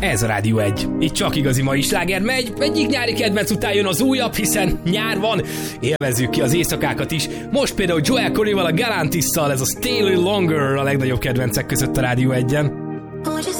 Ez a Rádió 1. Itt csak igazi mai sláger megy, egyik nyári kedvenc után jön az újabb, hiszen nyár van. Élvezzük ki az éjszakákat is. Most például Joel Corryval, a Galantisszal, ez a Stay a Little Longer a legnagyobb kedvencek között a Rádió 1-en.